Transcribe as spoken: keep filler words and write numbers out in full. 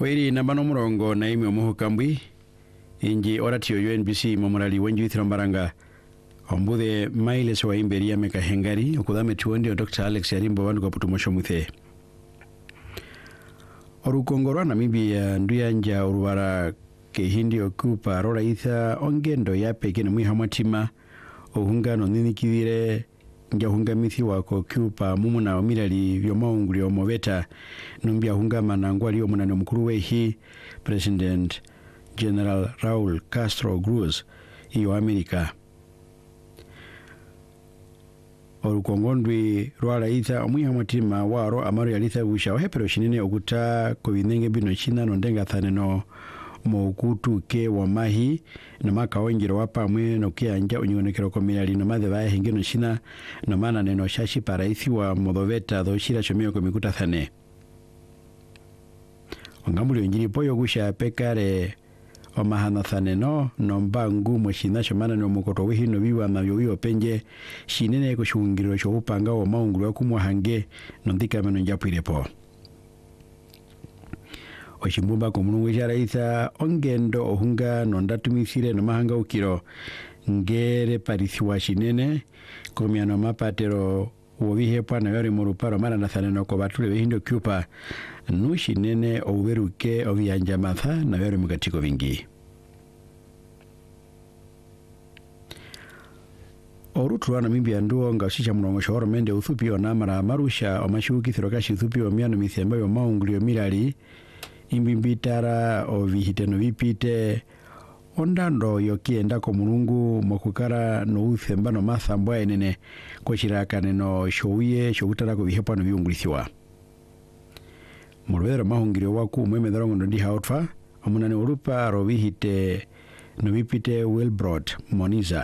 Wairi nambano murongo na imi omuhu kambwi inji orati yo U N B C mamurali wenju ithira mbaranga ombude mailes wa imberia meka hengari okudame tuondi o Doctor Alex Yarimbo wandu kwa putumosho muthe orukongorwa na mibi ya nduyanja urubara ke hindi okupa rora itha ongendo ya peke na muihamwatima ohungano nini kivire nja hunga mithi wako kupa mumuna omirali vyo maunguli omobeta numbia hunga manangwa liyo munani mkuru wehi President General Raul Castro Cruz iyo Amerika orukongondwi rwala itha omuihamwatima waro amaru yalitha gusha ohepero shinene okuta kovinenge bino china nondenga thaneno mokutu ke wa mahi na maka onjiro wapa mwe no kianja unyonekero komirali no madhe bae hingeno shina no mana neno shashi paraithi wa modoveta do shira chomeo komikuta thane ongambuli onjiri poyo gusha pekare o mahana thane no no mbangu mwishina chomana no mukoto wihi no biwa na yoyo penje shinene ko shungiro cho upanga wa maungulu wa kumwa hange no ndika meno njapu ilepo Oshimbumba komunungu jara itha ongendo ohunga nondatumisire no mahanga ukiro ngere parithiwa shinene komiano mapatero wobihepa na yori muruparo mara na thaneno ko batule behindo kupa nushinene oberuke obiyanja matha na yori mugatiko vingi Orutuana mimbi anduo nga usisha mnongo shoro mende uthupio na mara marusha omashuki thirokashi uthupio miano mithemba yo maungulio mirali imbimbitara o vihiteno vipite ondando yokienda ko mulungu mokukara no uthemba no mathambwa enene ko chirakane no shouye shogutara ko bihepa no biungulithiwa mulwero mahungiro waku mwemedrongo ndi hautfa omunane urupa ro vihite no vipite Wilbrod Moniza